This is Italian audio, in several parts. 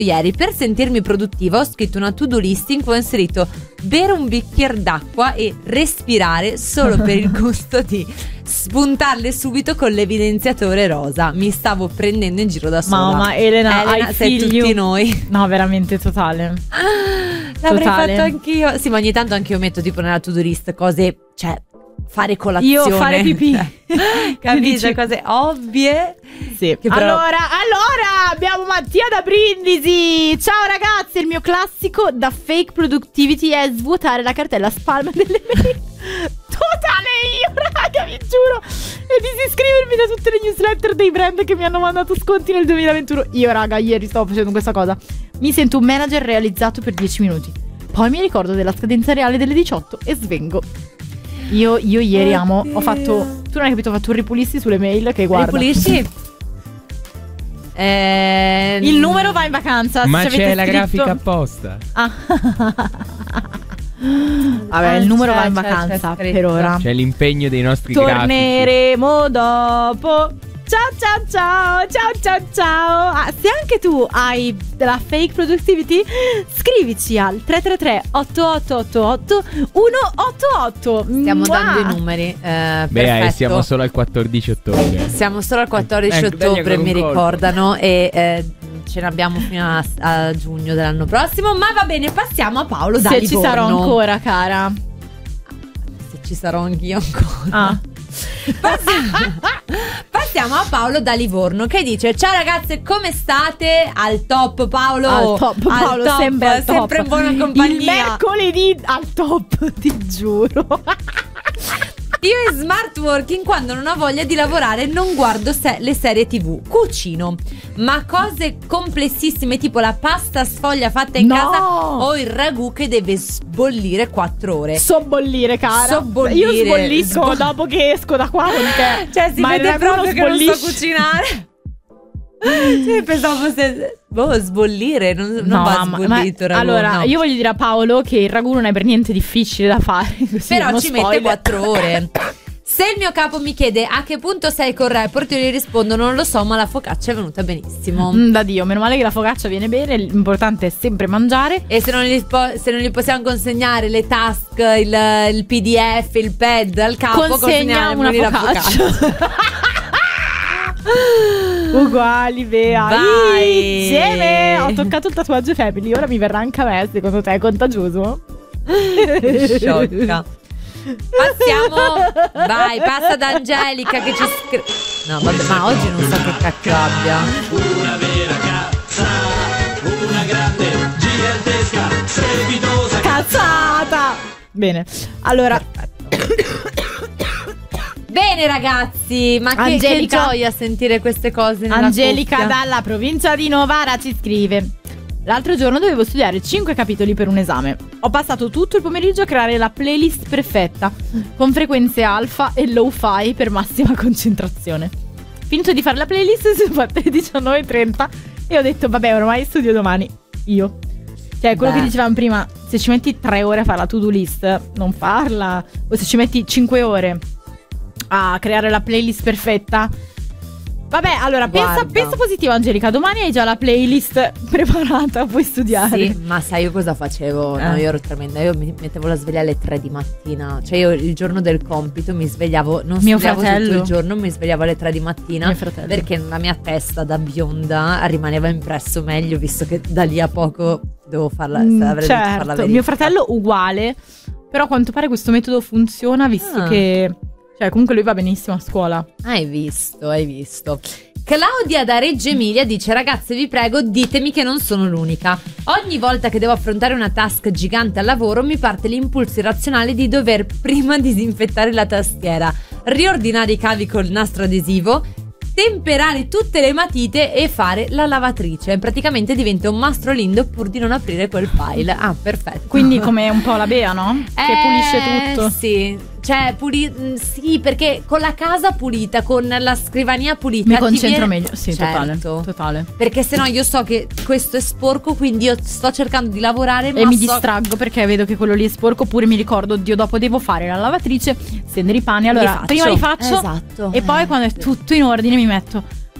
Ieri per sentirmi produttiva ho scritto una to-do list in cui ho inserito bere un bicchiere d'acqua e respirare solo per il gusto di spuntarle subito con l'evidenziatore rosa. Mi stavo prendendo in giro da sola. Mamma, Elena hai sei figli? tutti noi. No, veramente totale. L'avrei Totale. fatto anch'io. Sì, ma ogni tanto anche io metto tipo nella to-do list cose, cioè fare colazione. Io fare pipì. Capisci? Cose ovvie. Sì. Che però- Allora abbiamo Mattia da Brindisi. Ciao ragazzi, il mio classico da fake productivity è svuotare la cartella spam delle mail. Totale io, raga, vi giuro. E disiscrivermi da tutte le newsletter dei brand che mi hanno mandato sconti nel 2021. Io, raga, ieri stavo facendo questa cosa. Mi sento un manager realizzato per 10 minuti. Poi mi ricordo della scadenza reale delle 18 e svengo. Io ieri ho fatto, tu non hai capito, ho fatto un ripulissi sulle mail che guarda. Ripulisci? Il numero va in vacanza. Ma se c'è avete la scritto- grafica apposta. Ah. Vabbè, il numero va in c'è vacanza scritto. per ora. C'è l'impegno dei nostri grafici. Torneremo dopo. Ciao ciao ciao. Ciao ciao ciao. Ah, se anche tu hai della fake productivity, scrivici al 333 8888 188. Stiamo Mua. dando i numeri. Beh, Perfetto. siamo solo al 14 ottobre. Siamo solo al 14 Ecco, dai, ottobre, con un mi colpo. ricordano, e ce ne abbiamo fino a giugno dell'anno prossimo. Ma va bene, passiamo a Paolo da Se Livorno. ci sarò ancora, cara. Se ci sarò anch'io ancora. Ah. Passiamo a Paolo da Livorno che dice: ciao ragazze, come state? Al top Paolo. Al top, Paolo, top, sempre al top. sempre in buona compagnia. Il mercoledì al top, ti giuro. Io in smart working, quando non ho voglia di lavorare, non guardo le serie TV, cucino. Ma cose complessissime tipo la pasta sfoglia fatta in No! casa o il ragù che deve sbollire 4 ore. So bollire, cara. So bollire. Io sbollisco dopo che esco da qua con te. Cioè si Ma vede il ragù proprio che non so sbollisce. cucinare. Sì, pensavo fosse sbollire, non va sbollito ragù, allora, no. io voglio dire a Paolo che il ragù non è per niente difficile da fare. Così, Però uno ci spoiler. mette 4 ore. Se il mio capo mi chiede a che punto sei col report, io gli rispondo non lo so, ma la focaccia è venuta benissimo. Da Dio, meno male che la focaccia viene bene. L'importante è sempre mangiare. E se non gli possiamo consegnare le task, il PDF, il pad al capo, Consegna una consegniamogli la focaccia. Uguali, Bea. Vai. Insieme ho toccato il tatuaggio family. Ora mi verrà anche a me. Secondo te è contagioso? Sciocca. Passiamo. Vai, passa ad Angelica che ci scrive. No, vabbè, ma oggi non so che cacchio abbia. Una vera cazza, una grande, gigantesca, strepitosa Cazzata. Bene, allora Bene ragazzi, ma che Angelica- gioia sentire queste cose nella Angelica cuffia. dalla provincia di Novara ci scrive: l'altro giorno dovevo studiare 5 capitoli per un esame. Ho passato tutto il pomeriggio a creare la playlist perfetta, con frequenze alfa e low-fi per massima concentrazione. Finito di fare la playlist, sono fatte le 19:30 e ho detto vabbè, ormai studio domani. Io. Cioè, quello Beh. che dicevamo prima, se ci metti 3 ore a fare la to-do list, non farla. O se ci metti 5 ore a creare la playlist perfetta. Vabbè, allora pensa positivo, Angelica. Domani hai già la playlist preparata, puoi studiare. Sì, ma sai io cosa facevo? No, io ero tremenda. Io mi mettevo la sveglia alle 3 di mattina. Cioè io il giorno del compito mi svegliavo. Non Mio studiavo fratello. tutto il giorno, mi svegliavo alle 3 di mattina. Mio fratello. Perché nella mia testa da bionda rimaneva impresso meglio, visto che da lì a poco dovevo farla. Avrei dovuto farla Certo, verifica. mio fratello uguale. Però a quanto pare questo metodo funziona, visto Ah. che cioè comunque lui va benissimo a scuola. Hai visto. Claudia da Reggio Emilia dice: ragazze, vi prego, ditemi che non sono l'unica. Ogni volta che devo affrontare una task gigante al lavoro mi parte l'impulso irrazionale di dover prima disinfettare la tastiera, riordinare i cavi col nastro adesivo, temperare tutte le matite e fare la lavatrice. Praticamente diventa un mastro lindo pur di non aprire quel file. Ah, perfetto. Quindi come un po' la Bea, no? Che pulisce tutto. Sì. Cioè, sì, perché con la casa pulita, con la scrivania pulita Mi ti concentro viene- meglio. Sì, Certo. totale. Perché sennò io so che questo è sporco, quindi io sto cercando di lavorare, ma E mi so- distraggo perché vedo che quello lì è sporco. Oppure mi ricordo, oddio, dopo devo fare la lavatrice, stendere i panni. Allora, faccio. prima li faccio. Esatto. E poi quando è tutto in ordine mi metto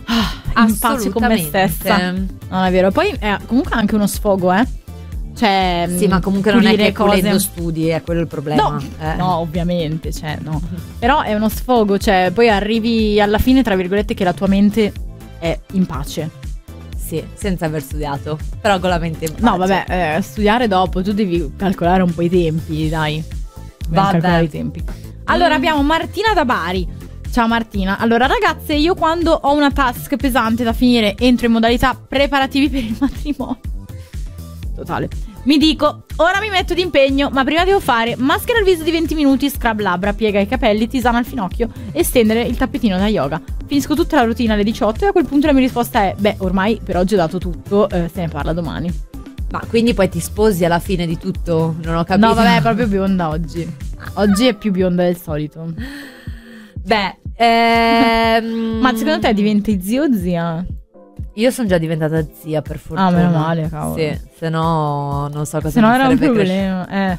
in pace con me stessa. Non è vero. Poi è comunque anche uno sfogo, Cioè, Sì, ma comunque non è che cose. pulendo studi, è quello il problema. No, ovviamente, cioè, no. Però è uno sfogo, cioè, poi arrivi alla fine, tra virgolette, che la tua mente è in pace. Sì, senza aver studiato, però con la mente in pace. No, vabbè, studiare dopo, tu devi calcolare un po' i tempi, dai. Vabbè. Calcolare i tempi. Allora, abbiamo Martina da Bari. Ciao Martina. Allora, ragazze, io quando ho una task pesante da finire entro in modalità preparativi per il matrimonio. Totale. Mi dico, ora mi metto d'impegno, ma prima devo fare maschera al viso di 20 minuti, scrub labbra, piega i capelli, tisana al finocchio e stendere il tappetino da yoga. Finisco tutta la routine alle 18 e a quel punto la mia risposta è: beh, ormai per oggi ho dato tutto, se ne parla domani. Ma quindi poi ti sposi alla fine di tutto? Non ho capito. No, vabbè, è proprio bionda oggi. Oggi è più bionda del solito. Beh, Ma secondo te diventi zio o zia? io sono già diventata zia, per fortuna. Ah, meno male, cavolo. Sì, se no non so cosa Se no mi era un farebbe problema,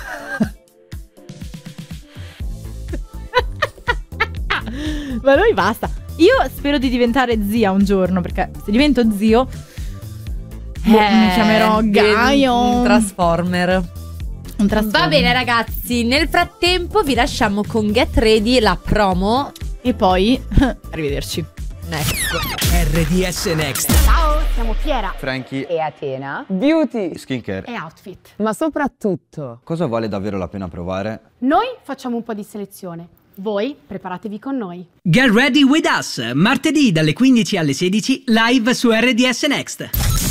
Ma noi basta. Io spero di diventare zia un giorno, perché se divento zio mi chiamerò Gaio. Un Transformer. Un trasformo. Va bene ragazzi, nel frattempo vi lasciamo con Get Ready, la promo. E poi arrivederci. Next. RDS Next. Ciao, siamo Chiara Frankie, e Atena Beauty, Skincare. e Outfit. Ma soprattutto, Cosa vale davvero la pena provare? Noi facciamo un po' di selezione. Voi preparatevi con noi. Get ready with us. Martedì dalle 15 alle 16 live su RDS Next.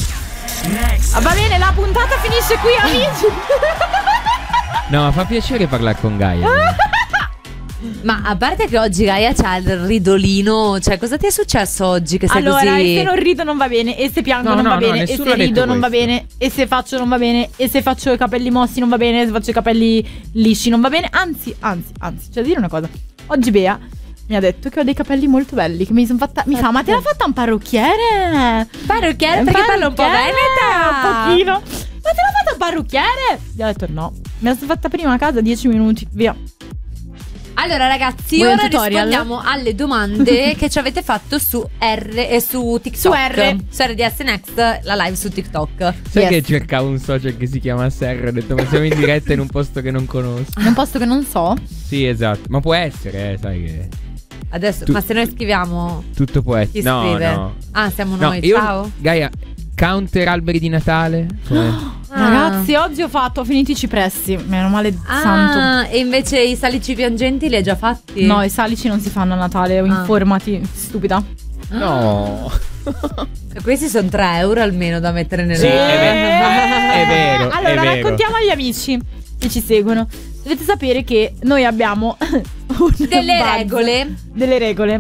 Va bene, la puntata finisce qui, amici. No, fa piacere parlare con Gaia. Ma a parte che oggi Gaia c'ha il ridolino, cioè cosa ti è successo oggi che sei Allora, così? e se non rido non va bene, e se piango No, non no, va no, bene, e nessuno se ha detto rido non va questo. bene, e se faccio non va bene, e se faccio i capelli mossi non va bene, e se faccio i capelli lisci non va bene. Anzi, c'è da dire una cosa. Oggi Bea mi ha detto che ho dei capelli molto belli, che mi sono fatta. Mi fa, ma te l'ha fatta un parrucchiere? Parrucchiere, perché parlo un po' veneta? Un pochino. Ma te l'ha fatta un parrucchiere? Gli ho detto no. Me la sono fatta prima a casa, 10 minuti, via. Allora ragazzi, Vuoi un ora tutorial? rispondiamo alle domande che ci avete fatto su su TikTok. Su RDS Next, la live su TikTok. Sai Yes. che cercavo un social che si chiama Serra. Ho detto, ma siamo in diretta in un posto che non conosco. In un posto che non so. Sì, esatto. Ma può essere, sai che Adesso, Tu- ma se noi scriviamo tutto può chi essere. No, scrive? no. Ah, siamo No, noi, io, ciao. Gaia, counter alberi di Natale? Come? Ragazzi, oggi ho finito i cipressi. Meno male santo. Ah, e invece i salici piangenti li hai già fatti? No, i salici non si fanno a Natale. Informati, stupida. No. Questi sono 3 euro almeno da mettere nel Sì, è vero. Allora, è vero. raccontiamo agli amici che ci seguono. Dovete sapere che noi abbiamo un delle buzz. regole. Delle regole.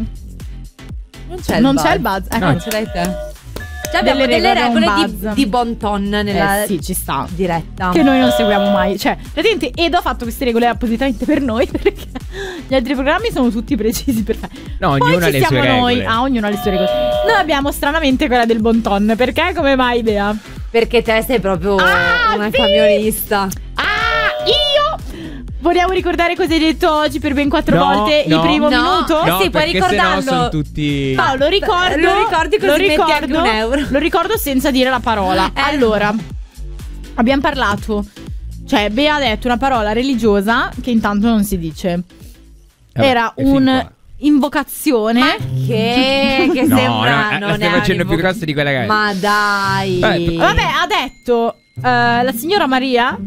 Non c'è il buzz. c'è il buzz. Ecco. No, ce l'hai te. Cioè abbiamo delle regole di bon ton nella Sì, ci sta. diretta. Che noi non seguiamo mai. Cioè, praticamente Edo ha fatto queste regole appositamente per noi, perché gli altri programmi sono tutti precisi, perfetti. No, Poi ognuno ha ci le sue siamo noi. regole. Ognuno ha le sue regole. Noi abbiamo stranamente quella del bon ton. Perché? Come mai, Bea? Perché te sei proprio una sì! camionista. Io! Vogliamo ricordare cosa hai detto oggi per ben 4 volte il primo No. minuto? No, sì, puoi perché sennò ricordarlo. sono tutti. No, lo ricordo. Lo ricordi così metti anche un euro. Lo ricordo senza dire la parola. Allora, abbiamo parlato. Cioè, Bea ha detto una parola religiosa che intanto non si dice. Vabbè, Era è fin qua. Che un'invocazione. No, sembra no, non la stai è facendo più grossa di quella che è. Ma dai. Vabbè, ha detto la signora Maria.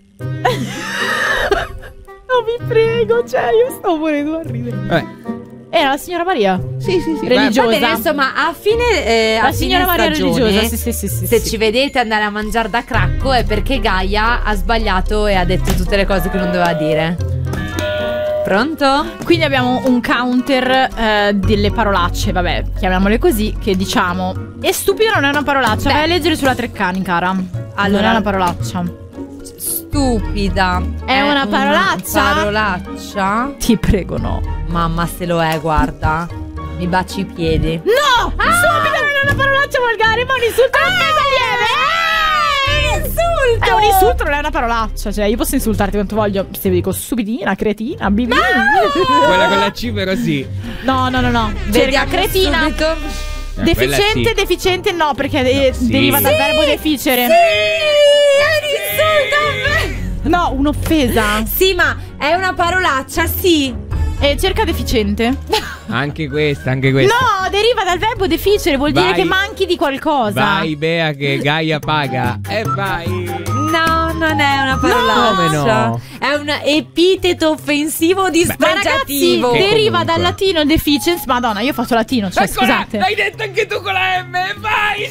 No, vi prego, cioè, io stavo morendo a ridere. Vabbè. Era la signora Maria. Sì, sì, sì. Religiosa. Va bene, insomma, a fine La a signora fine Maria stagione, religiosa. Sì, se sì. ci vedete andare a mangiare da cracco è perché Gaia ha sbagliato e ha detto tutte le cose che non doveva dire. Pronto? Quindi abbiamo un counter delle parolacce, vabbè, chiamiamole così, che diciamo. E stupido non è una parolaccia, Beh. vai a leggere sulla Treccani, cara. Allora, non è una parolaccia. Stupida. È una parolaccia? Parolaccia? Ti prego, no. Mamma, se lo è, guarda. Mi baci i piedi. No! Stupida non è una parolaccia volgare, ma un insulto è Insulto! È un insulto, non è una parolaccia. Cioè, io posso insultarti quanto voglio. Se vi dico stupidina, cretina, bibina. Quella con la C però sì. No. Cerca Vediamo cretina. subito. Deficiente, sì. deficiente no, perché sì. deriva dal verbo deficere. No, un'offesa. Sì, ma è una parolaccia, sì. Cerca deficiente. Anche questa. No, deriva dal verbo deficere, vuol dire che manchi di qualcosa. Vai, Bea, che Gaia paga. E vai. No, non è una parolaccia. Come no? È un epiteto offensivo Ma ragazzi, dispregiativo. deriva comunque. dal latino deficiency. Madonna, io ho fatto latino, cioè Eccola, scusate. l'hai detto anche tu con la M. Vai.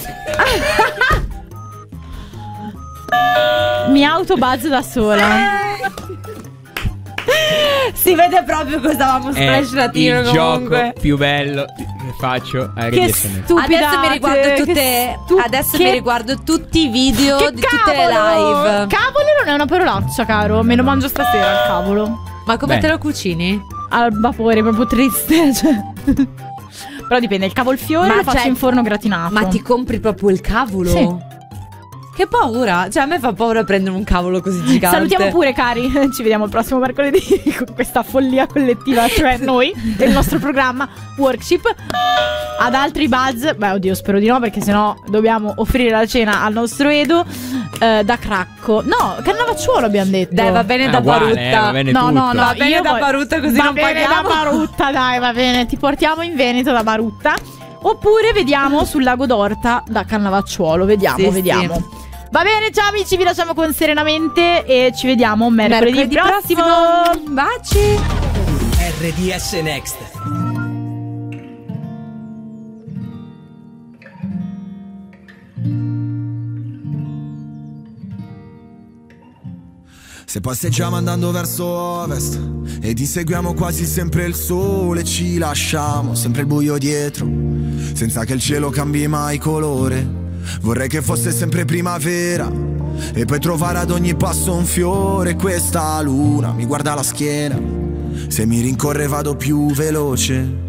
Mi autobuzzo da sola. Si vede proprio che stavamo splash latino il comunque. gioco più bello che faccio a Che RDS. stupidate. Adesso mi riguardo tutte. che Adesso che- mi riguardo tutti i video Che di tutte le cavolo! live. Cavolo non è una parolaccia, caro. Me lo mangio stasera il cavolo. Ma come Beh. te lo cucini? Al vapore, proprio triste. Cioè. Però dipende, il cavolfiore Ma lo faccio cioè- in forno gratinato. Ma ti compri proprio il cavolo? Sì. Che paura. Cioè, a me fa paura prendere un cavolo così gigante. Salutiamo pure, cari. Ci vediamo il prossimo mercoledì con questa follia collettiva, cioè noi, del nostro programma Workship. Ad altri buzz, beh, oddio, spero di no, perché sennò dobbiamo offrire la cena al nostro Edo. Da Cracco. No, Cannavacciuolo abbiamo detto. Dai, va bene da uguale, Barutta. va bene No, tutto. no, no. Va bene io da Barutta, così va non bene paghiamo. da Barutta, dai, va bene. Ti portiamo in Veneto da Barutta. Oppure vediamo sul Lago d'Orta da Cannavacciuolo. Vediamo, Sì, vediamo. sì. Va bene, ciao amici, vi lasciamo con serenamente e ci vediamo mercoledì prossimo. Baci. RDS Next. Se passeggiamo andando verso ovest ed inseguiamo quasi sempre il sole, ci lasciamo sempre il buio dietro, senza che il cielo cambi mai colore. Vorrei che fosse sempre primavera e poi trovare ad ogni passo un fiore. Questa luna mi guarda la schiena, se mi rincorre vado più veloce.